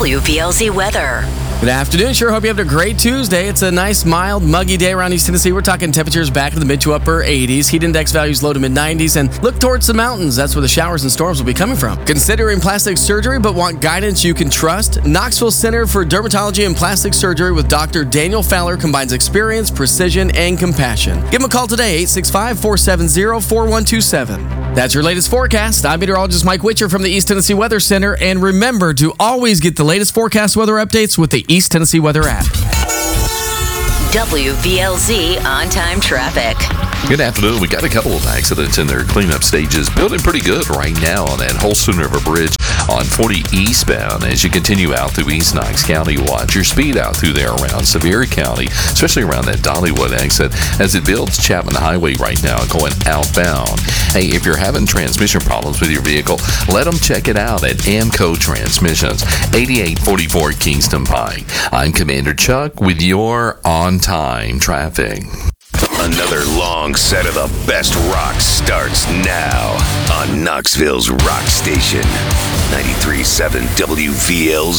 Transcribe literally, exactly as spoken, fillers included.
W V L Z weather. Good afternoon. Sure hope you have a great Tuesday. It's a nice, mild, muggy day around East Tennessee. We're talking temperatures back in the mid to upper eighties. Heat index values low to mid nineties. And look towards the mountains. That's where the showers and storms will be coming from. Considering plastic surgery but want guidance you can trust? Knoxville Center for Dermatology and Plastic Surgery with Doctor Daniel Fowler combines experience, precision, and compassion. Give him a call today, eight six five, four seven zero, four one two seven. That's your latest forecast. I'm meteorologist Mike Witcher from the East Tennessee Weather Center. And remember to always get the latest forecast weather updates with the East Tennessee Weather app. W V L Z on-time traffic. Good afternoon. We got a couple of accidents in their cleanup stages. Building pretty good right now on that Holston River Bridge on forty eastbound. As you continue out through East Knox County, watch your speed out through there around Sevier County, especially around that Dollywood exit as it builds Chapman Highway right now going outbound. Hey, if you're having transmission problems with your vehicle, let them check it out at Amco Transmissions, eighty-eight forty-four Kingston Pike. I'm Commander Chuck with your on-time traffic. Another long set of the best rock starts now on Knoxville's Rock Station, ninety-three point seven W V L Z.